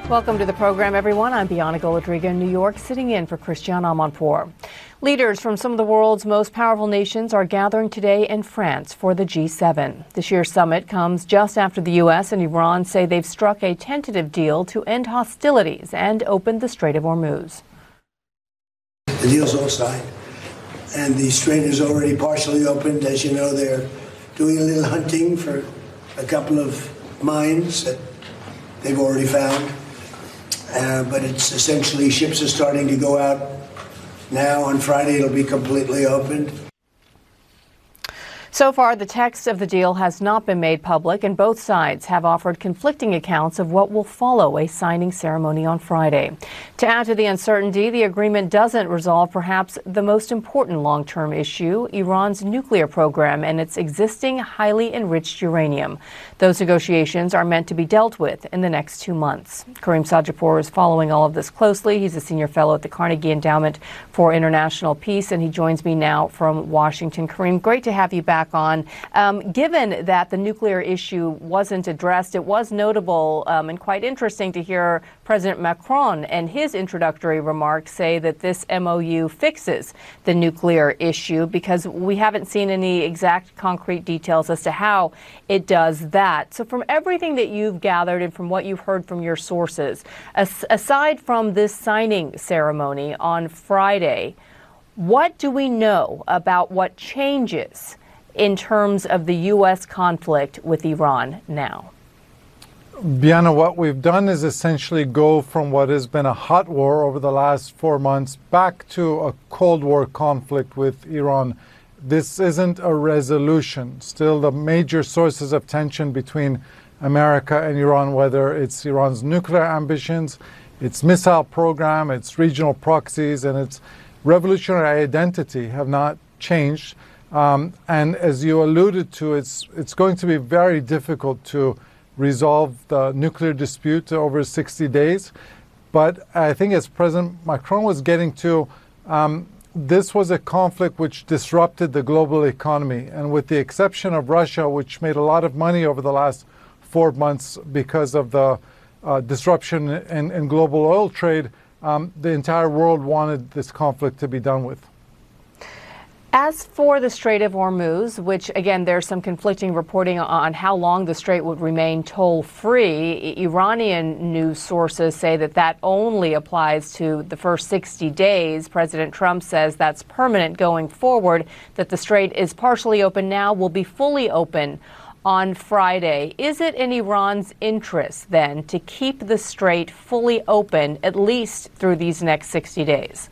Welcome to the program, everyone. I'm Bianna Golodriga in New York, sitting in for Christiane Amanpour. Leaders from some of the world's most powerful nations are gathering today in France for the G7. This year's summit comes just after the U.S. and Iran say they've struck a tentative deal to end hostilities and open the Strait of Hormuz. The deal's all signed, and the strait is already partially opened. As you know, they're doing a little hunting for a couple of mines that they've already found. But it's essentially ships are starting to go out now. On Friday, it'll be completely opened. So far, the text of the deal has not been made public, and both sides have offered conflicting accounts of what will follow a signing ceremony on Friday. To add to the uncertainty, the agreement doesn't resolve perhaps the most important long-term issue, Iran's nuclear program and its existing highly enriched uranium. Those negotiations are meant to be dealt with in the next 2 months. Kareem Sadjapur is following all of this closely. He's a senior fellow at the Carnegie Endowment for International Peace, and he joins me now from Washington. Kareem, great to have you back on. Given that the nuclear issue wasn't addressed, it was notable and quite interesting to hear President Macron and his introductory remarks say that this MOU fixes the nuclear issue, because we haven't seen any exact concrete details as to how it does that. So from everything that you've gathered and from what you've heard from your sources, aside from this signing ceremony on Friday, what do we know about what changes in terms of the U.S. conflict with Iran now? Bianna, what we've done is essentially go from what has been a hot war over the last 4 months back to a Cold War conflict with Iran. This isn't a resolution. Still, the major sources of tension between America and Iran, whether it's Iran's nuclear ambitions, its missile program, its regional proxies, and its revolutionary identity, have not changed. And as you alluded to, it's going to be very difficult to resolve the nuclear dispute over 60 days. But I think, as President Macron was getting to, this was a conflict which disrupted the global economy. And with the exception of Russia, which made a lot of money over the last 4 months because of the disruption in global oil trade, the entire world wanted this conflict to be done with. As for the Strait of Hormuz, which, again, there's some conflicting reporting on how long the strait would remain toll-free, Iranian news sources say that that only applies to the first 60 days. President Trump says that's permanent going forward, that the strait is partially open now, will be fully open on Friday. Is it in Iran's interest, then, to keep the strait fully open, at least through these next 60 days?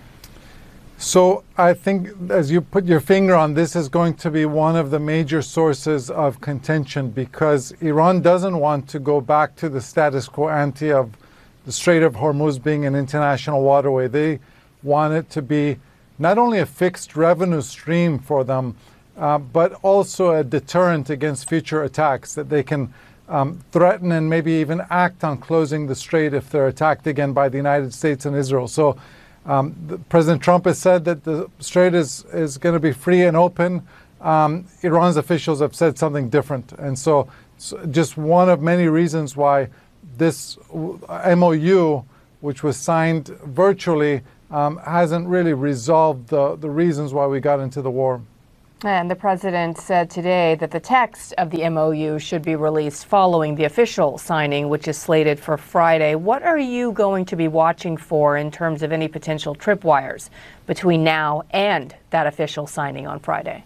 So I think, as you put your finger on, this is going to be one of the major sources of contention, because Iran doesn't want to go back to the status quo ante of the Strait of Hormuz being an international waterway. They want it to be not only a fixed revenue stream for them, but also a deterrent against future attacks, that they can threaten and maybe even act on closing the strait if they're attacked again by the United States and Israel. So President Trump has said that the strait is going to be free and open. Iran's officials have said something different. And so it's just one of many reasons why this MOU, which was signed virtually, hasn't really resolved the reasons why we got into the war. And the president said today that the text of the MOU should be released following the official signing, which is slated for Friday. What are you going to be watching for in terms of any potential tripwires between now and that official signing on Friday?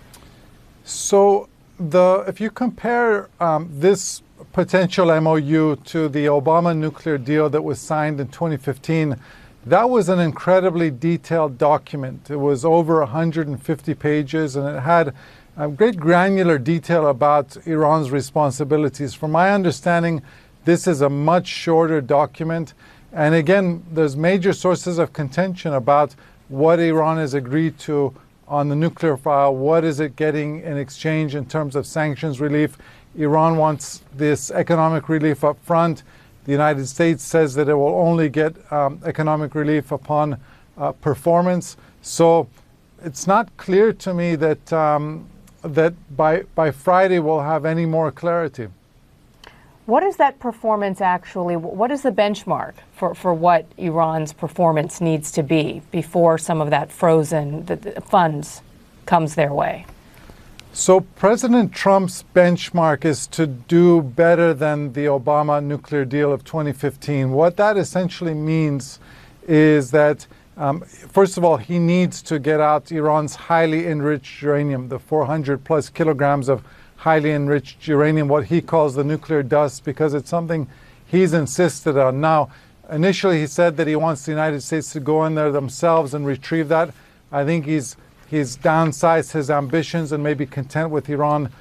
So if you compare this potential MOU to the Obama nuclear deal that was signed in 2015, that was an incredibly detailed document. It was over 150 pages, and it had great granular detail about Iran's responsibilities. From my understanding, this is a much shorter document. And again, there's major sources of contention about what Iran has agreed to on the nuclear file. What is it getting in exchange in terms of sanctions relief? Iran wants this economic relief up front. The United States says that it will only get economic relief upon performance. So it's not clear to me that by Friday we'll have any more clarity. What is that performance actually? What is the benchmark for what Iran's performance needs to be before some of that frozen the funds comes their way? So President Trump's benchmark is to do better than the Obama nuclear deal of 2015. What that essentially means is that, first of all, he needs to get out Iran's highly enriched uranium, the 400 plus kilograms of highly enriched uranium, what he calls the nuclear dust, because it's something he's insisted on. Now, initially he said that he wants the United States to go in there themselves and retrieve that. I think he's downsized his ambitions and may be content with Iran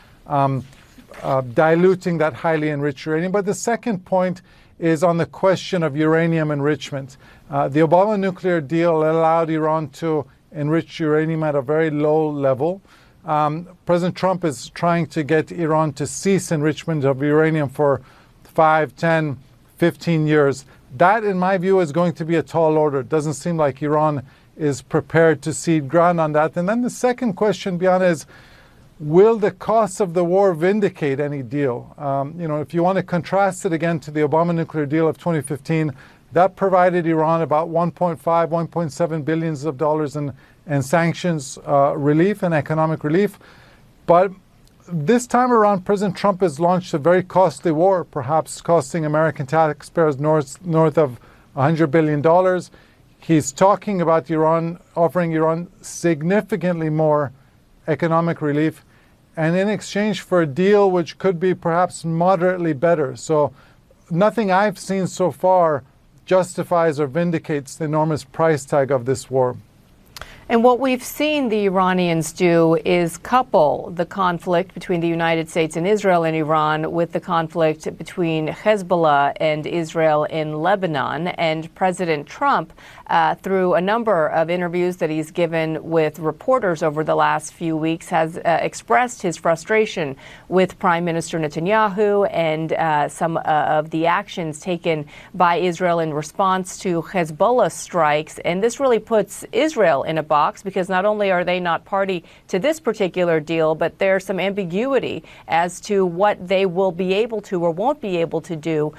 diluting that highly enriched uranium. But the second point is on the question of uranium enrichment. The Obama nuclear deal allowed Iran to enrich uranium at a very low level. President Trump is trying to get Iran to cease enrichment of uranium for 5, 10, 15 years. That, in my view, is going to be a tall order. It doesn't seem like Iran is prepared to cede ground on that. And then the second question, Bianna, is will the cost of the war vindicate any deal? If you want to contrast it again to the Obama nuclear deal of 2015, that provided Iran about 1.5, 1.7 billions of dollars in sanctions relief and economic relief. But this time around, President Trump has launched a very costly war, perhaps costing American taxpayers north of $100 billion. He's talking about Iran, offering Iran significantly more economic relief, and in exchange for a deal which could be perhaps moderately better. So nothing I've seen so far justifies or vindicates the enormous price tag of this war. And what we've seen the Iranians do is couple the conflict between the United States and Israel and Iran with the conflict between Hezbollah and Israel in Lebanon. And President Trump, through a number of interviews that he's given with reporters over the last few weeks, has expressed his frustration with Prime Minister Netanyahu and some of the actions taken by Israel in response to Hezbollah strikes. And this really puts Israel in a box, because not only are they not party to this particular deal, but there's some ambiguity as to what they will be able to or won't be able to do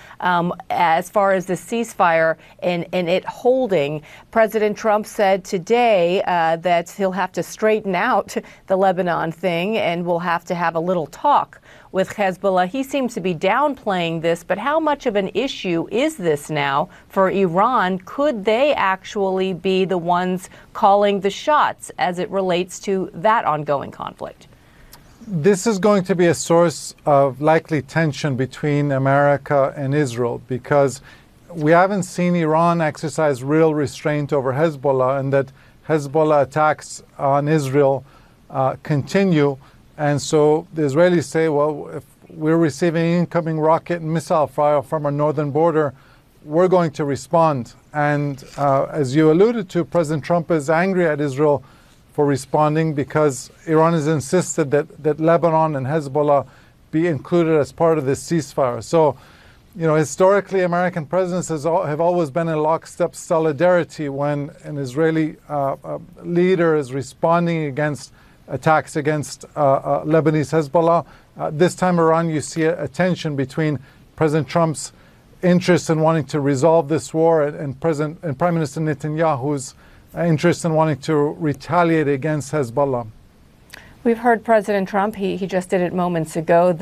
as far as the ceasefire and it holding. President Trump said today that he'll have to straighten out the Lebanon thing and we'll have to have a little talk with Hezbollah. He seems to be downplaying this, but how much of an issue is this now for Iran? Could they actually be the ones calling the shots as it relates to that ongoing conflict? This is going to be a source of likely tension between America and Israel, because we haven't seen Iran exercise real restraint over Hezbollah, and that Hezbollah attacks on Israel continue. And so the Israelis say, well, if we're receiving incoming rocket and missile fire from our northern border, we're going to respond. And as you alluded to, President Trump is angry at Israel for responding because Iran has insisted that Lebanon and Hezbollah be included as part of this ceasefire. So, historically, American presidents have always been in lockstep solidarity when an Israeli leader is responding against attacks against Lebanese Hezbollah. This time around, you see a tension between President Trump's interest in wanting to resolve this war and Prime Minister Netanyahu's interest in wanting to retaliate against Hezbollah. We've heard President Trump, he just did it moments ago,